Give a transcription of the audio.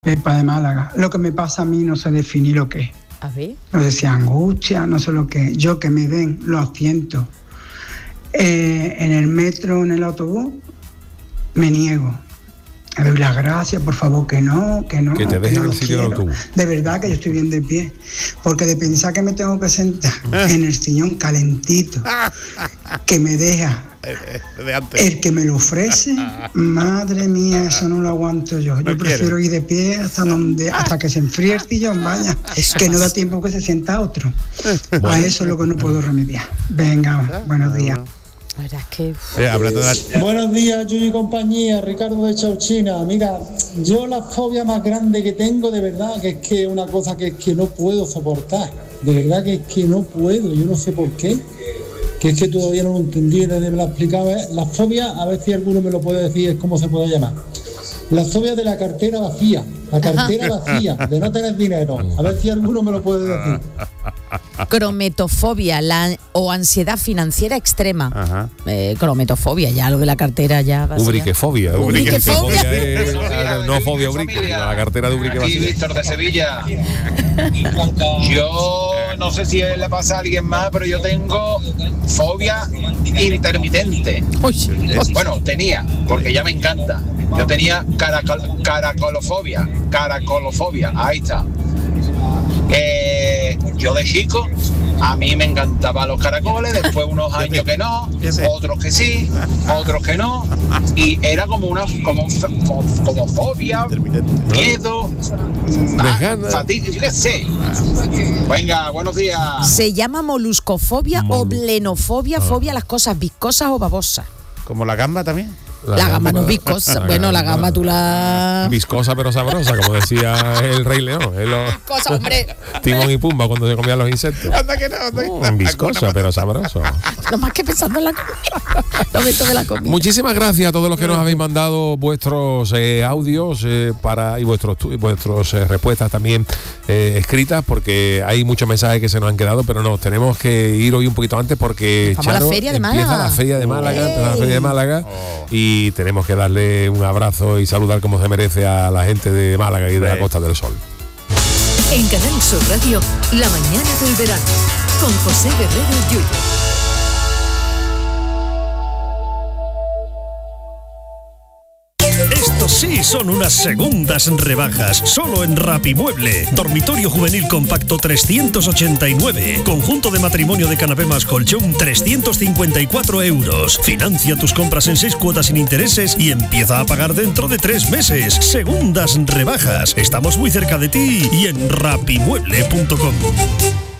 Pepa de Málaga. Lo que me pasa a mí no sé definir lo que es. A ver. No sé si angustia, no sé lo que es. Yo que me den los asientos en el metro, en el autobús, me niego. A ver, las gracias, por favor, que no. Que te dejen el sitio del autobús. De verdad que yo estoy bien de pie. Porque de pensar que me tengo que sentar en el sillón calentito, que me deja el que me lo ofrece, madre mía, eso no lo aguanto yo. Yo prefiero ir de pie hasta que se enfríe el sillón, vaya, que no da tiempo que se sienta otro. A eso es lo que no puedo remediar. Venga, buenos días. La verdad es que... Buenos días, Yuyu y compañía, Ricardo de Chauchina. Mira, yo la fobia más grande que tengo, de verdad, que es que una cosa que es que no puedo soportar. De verdad que es que no puedo, yo no sé por qué. Que es que todavía no lo entendí, nadie me lo explicaba. La fobia, a ver si alguno me lo puede decir, es cómo se puede llamar. La fobia de la cartera vacía, de no tener dinero. A ver si alguno me lo puede decir. Crometofobia o ansiedad financiera extrema. Ajá. Crometofobia, ya lo de la cartera ya vacía. Ubriquefobia. Ubriquefobia Es, no fobia ubrique, la cartera de ubrique Aquí vacía. Víctor de Sevilla. Yo no sé si le pasa a alguien más, pero yo tengo fobia intermitente. Bueno, tenía, porque ya me encanta. Yo tenía caracolofobia, ahí está. Yo de chico, a mí me encantaban los caracoles, después unos años que no, otros que sí, otros que no, y era como fobia, miedo, fatiga, yo qué sé. Venga, buenos días. Se llama moluscofobia o blenofobia, fobia a las cosas viscosas o babosas. ¿Como la gamba también? La gamba no es viscosa. Bueno, la gamba tú la... Viscosa pero sabrosa, como decía el Rey León. Cosa, hombre. Timón y Pumba cuando se comían los insectos. Anda que no. Viscosa pero sabroso. No más que pensando en la comida. No me tome la comida. Muchísimas gracias a todos los que nos habéis mandado vuestros audios y vuestras respuestas también escritas, porque hay muchos mensajes que se nos han quedado, pero nos tenemos que ir hoy un poquito antes porque Charo, la feria de empieza la feria de Málaga, y tenemos que darle un abrazo y saludar como se merece a la gente de Málaga y de la Costa del Sol. En Canal Sur Radio, la mañana del verano, con José Guerrero Yuyu. Estos sí son unas segundas rebajas, solo en Rapimueble. Dormitorio juvenil compacto 389. Conjunto de matrimonio de canapé más colchón 354 euros. Financia tus compras en 6 cuotas sin intereses y empieza a pagar dentro de 3 meses. Segundas rebajas. Estamos muy cerca de ti y en rapimueble.com.